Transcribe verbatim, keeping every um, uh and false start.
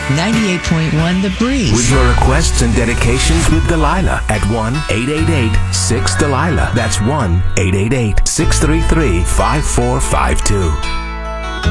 ninety-eight point one The Breeze. With your requests and dedications with Delilah at one eight eight eight six Delilah. That's one eight eight eight six three three five four five two.